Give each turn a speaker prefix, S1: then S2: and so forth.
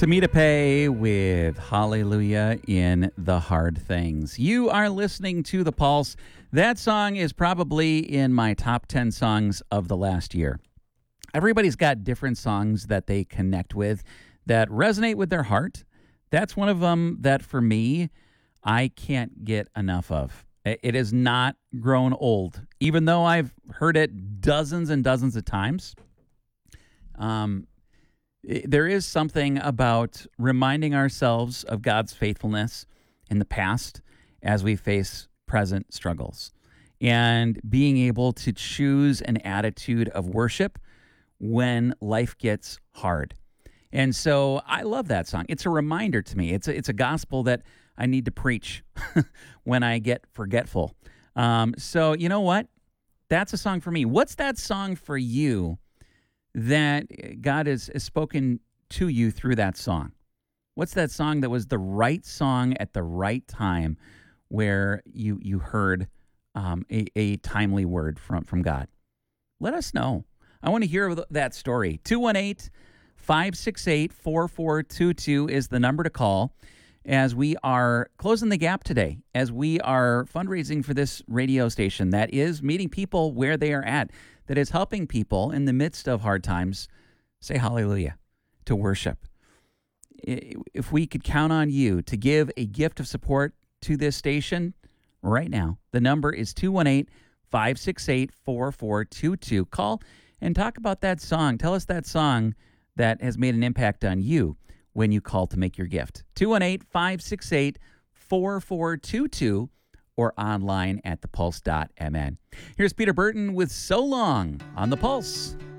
S1: Samita Pay with Hallelujah in the Hard Things. You are listening to The Pulse. That song is probably in my top 10 songs of the last year. Everybody's got different songs that they connect with that resonate with their heart. That's one of them that, for me, I can't get enough of. It has not grown old, even though I've heard it dozens and dozens of times. There is something about reminding ourselves of God's faithfulness in the past as we face present struggles, and being able to choose an attitude of worship when life gets hard. And so I love that song. It's a reminder to me. It's a gospel that I need to preach when I get forgetful. So you know what? That's a song for me. What's that song for you that God has spoken to you through that song? What's that song that was the right song at the right time where you heard a timely word from God? Let us know. I want to hear that story. 218-568-4422 is the number to call as we are closing the gap today, as we are fundraising for this radio station that is meeting people where they are at, that is helping people in the midst of hard times say hallelujah, to worship. If we could count on you to give a gift of support to this station right now, the number is 218-568-4422. Call and talk about that song. Tell us that song that has made an impact on you when you call to make your gift. 218-568-4422 or online at thepulse.mn. Here's Peter Burton with So Long on The Pulse.